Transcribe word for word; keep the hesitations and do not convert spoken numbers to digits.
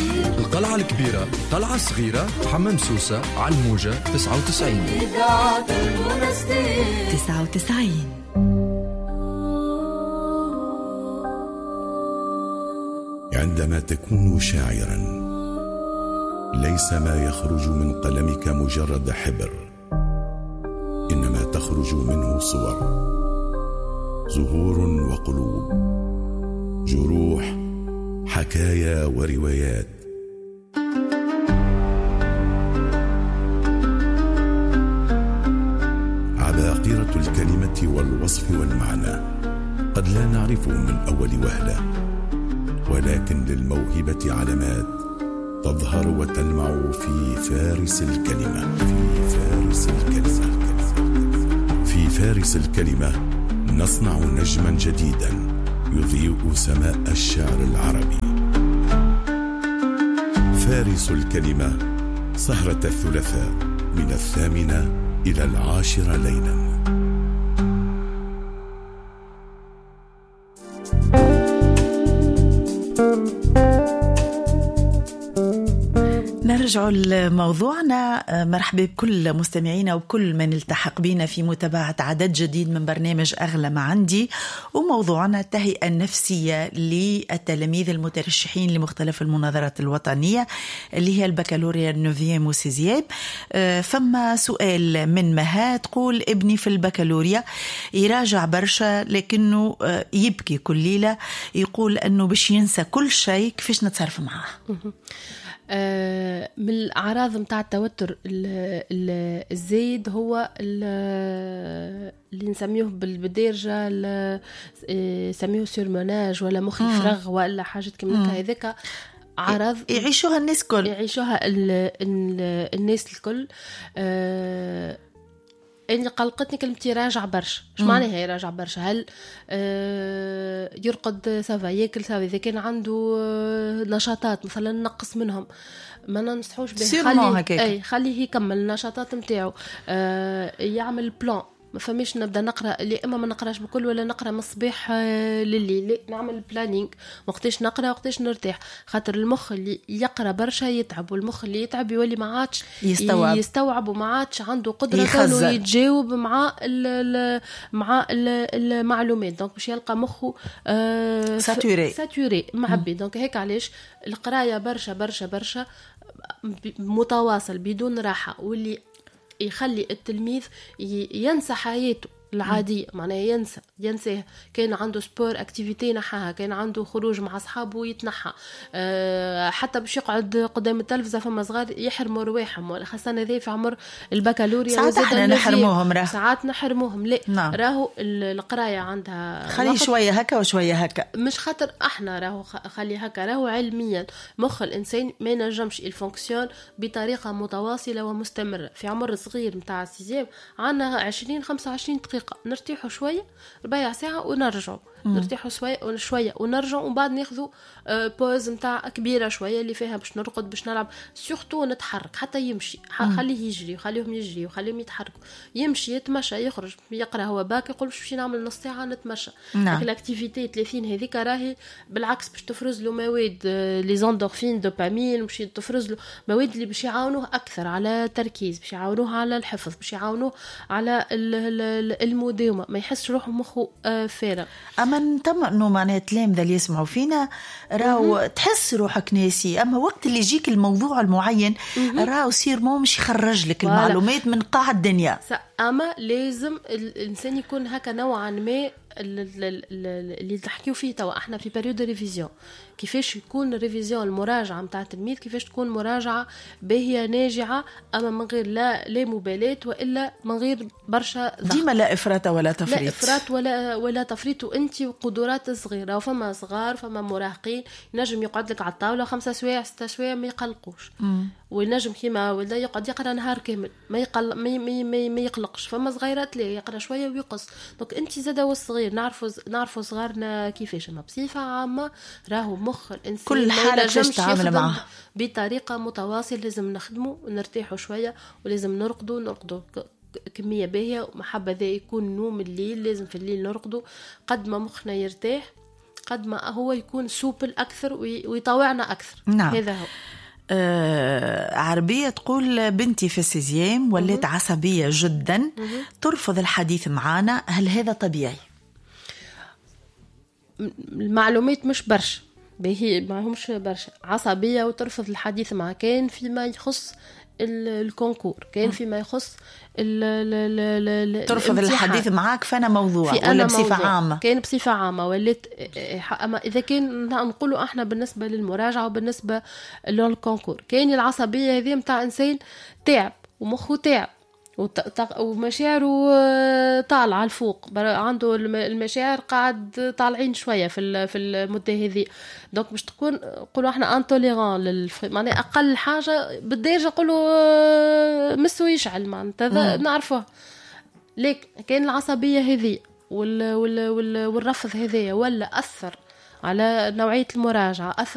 القلعة الكبيرة، القلعة الصغيرة، حمام سوسة، على الموجة تسعة وتسعين تسعة وتسعين. عندما تكون شاعرا ليس ما يخرج من قلمك مجرد حبر، إنما تخرج منه صور، زهور وقلوب، جروح، حكايا وروايات. عباقرة الكلمة والوصف والمعنى قد لا نعرفه من أول وهلة، ولكن للموهبة علامات تظهر وتلمع في فارس الكلمة. في فارس الكلمة في فارس الكلمة نصنع نجما جديدا يضيء سماء الشعر العربي. فارس الكلمة، سهرة الثلاثاء من الثامنة إلى العاشرة ليلا. نرجع لموضوعنا. مرحبا بكل مستمعينا وكل من التحق بنا في متابعة عدد جديد من برنامج أغلى ما عندي، وموضوعنا التهيئة النفسية للتلاميذ المترشحين لمختلف المناظرات الوطنية اللي هي البكالوريا نوفيام وسيزيام. فما سؤال من مها تقول: ابني في البكالوريا يراجع برشا لكنه يبكي كل ليلة، يقول أنه باش ينسى كل شيء، كيفاش نتصرف معه؟ من الأعراض متاع التوتر الزايد هو اللي نسميه بالدارجة نسميه سيرموناج ولا مخ يفرغ ولا حاجة كملك هذاك. عرض يعيشوها الناس كل يعيشوها ال ال الناس الكل. أه اللي قلقتني كلمتي راجع برشا. ايش معناها يراجع برشا؟ هل آه يرقد سافا، ياكل سافا، اذا كان عنده آه نشاطات مثلا نقص منهم، ما ننصحوش به، خلي اي خليه يكمل النشاطات نتاعو. آه يعمل بلان، ما فماش نبدا نقرا اللي اما ما نقراش بكل ولا نقرا من الصباح لليل. لا، نعمل بلانينغ وقتاش نقرا وقتاش نرتاح، خاطر المخ اللي يقرا برشا يتعب، والمخ اللي يتعب يولي ما عادش يستوعب يستوعب وما عادش عنده قدره انه يتجاوب مع ال مع ال المعلومات. دونك باش يلقى مخه آه ساتوري ساتوري معبي. دونك هيك علاش القرايه برشا برشا برشا متواصل بدون راحه، واللي يخلي التلميذ ينسى حياته العادية. معناه ينسى ينسى كان عنده سبور اكتيفيتي نحاها، كان عنده خروج مع أصحابه يتنحى، أه حتى باش يقعد قدام التلفزة فما صغار يحرموا رواحهم، ولا خاصة هذا في عمر البكالوريا. ساعات احنا نحرموهم، راه ساعات نحرموهم. لا نعم. راهو القراية عندها خلي شوية هكا وشوية هكا، مش خاطر احنا راهو خلي هكا. راهو علميا مخ الإنسان ما ينجمش الفونكسيون بطريقة متواصلة ومستمرة. في عمر صغير متاع السيزيام عنا عشرين خمسة وعشرين دقيقة نرتاحوا شوية، ربع ساعة ونرجعوا، نرتاحوا شوية وشوية ونرجعوا، وبعد ناخذوا بوز متاع كبيرة شوية اللي فيها باش نرقد باش نلعب، سورتو نتحرك حتى يمشي، خليه يجري وخليهم يجري وخليهم يتحركوا، يمشي يتمشى يخرج يقرأ هو باكي، يقول باش نعمل نص ساعة نتمشى. لكن الاكتيفيتي ثلاثين هذيك راهي بالعكس باش تفرز له مواد لي زوندورفين دوبامين، باش تفرز له مواد اللي باش يعاونوه أكثر على التركيز، باش يعاونوه على الحفظ، باش يعاونوه على المداومة، ما يحسش روحه مخه فارغ. أما نطمئنوا معناها التلامذة اللي يسمعوا فينا، راو تحس روحك ناسي، أما وقت اللي يجيك الموضوع المعين راو سير مو مش يخرج لك المعلومات من قاع الدنيا. أما لازم الإنسان يكون هكا نوعا ما اللي تحكيو فيه توا احنا في بريود ريفيزيون. كيفاش يكون ريفيزيون المراجعه نتاع التلميذ، كيفاش تكون مراجعه باهيه ناجعه، اما من غير لا لا مبالاه والا من غير برشا ضغط. ديما لا افراط ولا تفريط، لا افراط ولا ولا تفريط. وانت وقدرات صغيره، وفما صغار فما مراهقين ينجم يقعد لك على الطاوله خمسة سوايع ستة سوايع ما يقلقوش، وينجم كيما ولا يقعد يقرا نهار كامل ما يقل ما ما, ما, ما يقلقش. فما صغيرات لا يقرا شويه ويقص. دونك انت زاده والصغير نعرفوا نعرفوا صغارنا كيفاش. ما بصفه عامه راهو مخ الانسان كل حاله كيفاش تتعامل معه بطريقه متواصله. لازم نخدموا ونرتاحوا شويه، ولازم نرقدوا نرقدوا كميه باهيه ومحبه. ذا يكون نوم الليل، لازم في الليل نرقدوا قد ما مخنا يرتاح قد ما هو يكون سوبل أكثر ويطوعنا أكثر. نعم. هذا هو. آه عربية تقول بنتي في السيزيام وليت عصبية جدا، مم. ترفض الحديث معنا، هل هذا طبيعي؟ المعلومات مش برشا، باهي ما همش برشا. عصبية وترفض الحديث معك كان فيما يخص الكونكور، كان فيما يخص ال ال ال ترفض الحديث معك فانا موضوع ولا بصفة عامة؟ كان بصفة عامة وليت. أما إذا كان نقوله احنا بالنسبة للمراجعة وبالنسبة للكونكور، كان العصبية هذه متاع إنسان تعب ومخه تعب ومشاعره طالعة الفوق، عنده المشاعر قاعد طالعين شوية في في المدة هذه. دونك باش تكون نقولوا احنا انتوليران للف... معناها أقل حاجة بالدرجة نقولوا مسو يشعل معناتها نعرفه. ليك كان العصبية هذه وال... وال... وال... والرفض هذايا ولا أثر على نوعية المراجعة، أثر